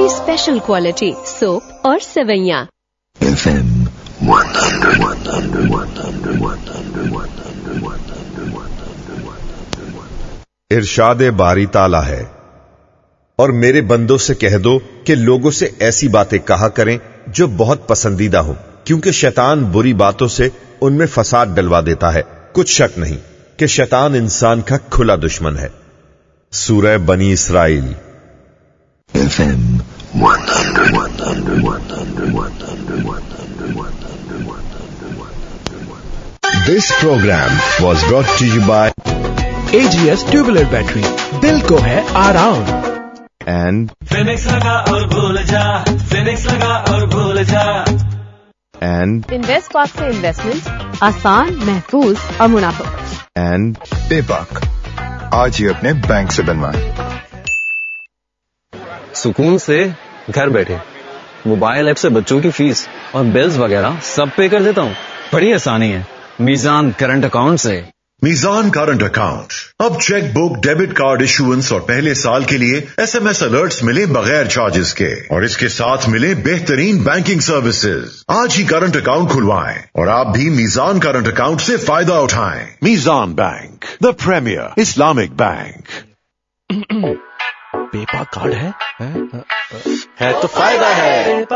Special quality soap और सेवैयां। FM 100. इरशाद बारी ताला है, और मेरे बंदों से कह दो कि लोगों से ऐसी बातें कहा करें जो बहुत पसंदीदा हो, क्योंकि शैतान बुरी बातों से उनमें फसाद डलवा देता है। कुछ शक नहीं कि शैतान इंसान का खुला दुश्मन है। सूरह बनी Israel. FM 100. This program was brought to you by AGS tubular battery, दिल को है आराम। and फिनिक्स लगा और भूल जा, फिनिक्स लगा और भूल जा। and इन्वेस्ट पाक से इन्वेस्टमेंट आसान, महफूज और मुनाफा। and पेपाक आज ही अपने बैंक से बनवाएं। सुकून से घर बैठे मोबाइल ऐप से बच्चों की फीस और बिल्स वगैरह सब पे कर देता हूँ। बड़ी आसानी है मीजान करंट अकाउंट से। मीजान करंट अकाउंट, अब cheque book, debit card issuance और पहले साल के लिए SMS अलर्ट्स मिले बगैर चार्जेस के, और इसके साथ मिले बेहतरीन बैंकिंग सर्विसेज। आज ही करंट अकाउंट खुलवाएं और आप भी मीजान करंट अकाउंट से फायदा उठाएं। मीजान bank, the premiere Islamic bank. Peppa card है है तो फायदा है।